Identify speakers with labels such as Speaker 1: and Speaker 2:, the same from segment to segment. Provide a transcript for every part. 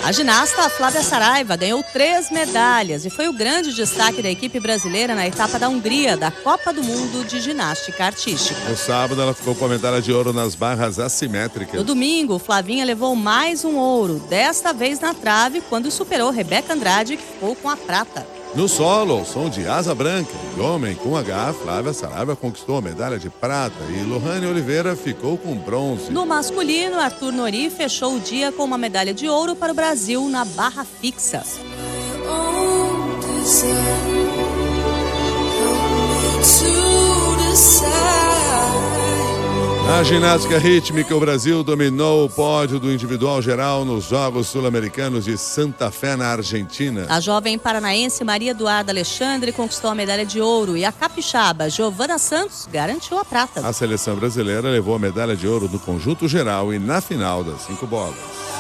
Speaker 1: A ginasta Flávia Saraiva ganhou 3 medalhas e foi o grande destaque da equipe brasileira na etapa da Hungria da Copa do Mundo de Ginástica Artística.
Speaker 2: No sábado, ela ficou com a medalha de ouro nas barras assimétricas.
Speaker 1: No domingo, Flavinha levou mais um ouro, desta vez na trave, quando superou Rebeca Andrade, que ficou com a prata.
Speaker 2: No solo, ao som de Asa Branca e Homem com H, Flávia Saraiva conquistou a medalha de prata e Lohane Oliveira ficou com bronze.
Speaker 1: No masculino, Arthur Nori fechou o dia com uma medalha de ouro para o Brasil na barra fixa.
Speaker 2: Na ginástica rítmica, o Brasil dominou o pódio do individual geral nos Jogos Sul-Americanos de Santa Fé, na Argentina.
Speaker 1: A jovem paranaense Maria Eduarda Alexandre conquistou a medalha de ouro e a capixaba Giovana Santos garantiu a prata.
Speaker 2: A seleção brasileira levou a medalha de ouro no conjunto geral e na final das 5 bolas.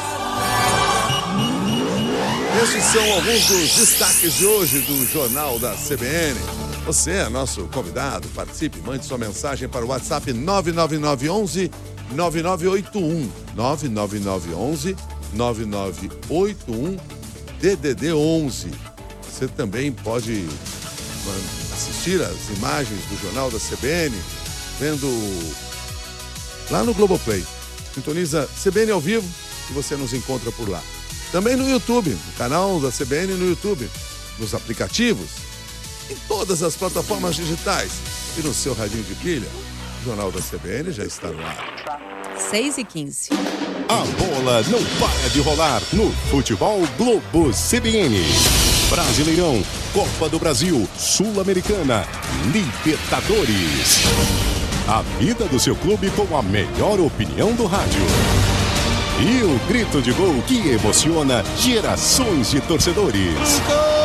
Speaker 2: Esses são alguns dos destaques de hoje do Jornal da CBN. Você é nosso convidado, participe, mande sua mensagem para o WhatsApp 99911 9981 99911 9981 DDD 11. Você também pode assistir as imagens do Jornal da CBN vendo lá no Globoplay. Sintoniza CBN ao vivo e você nos encontra por lá. Também no YouTube, no canal da CBN no YouTube, nos aplicativos, em todas as plataformas digitais e no seu radinho de pilha. O Jornal da CBN já está no ar.
Speaker 1: 6h15.
Speaker 3: A bola não para de rolar no Futebol Globo CBN. Brasileirão, Copa do Brasil, Sul-Americana, Libertadores. A vida do seu clube com a melhor opinião do rádio. E o grito de gol que emociona gerações de torcedores.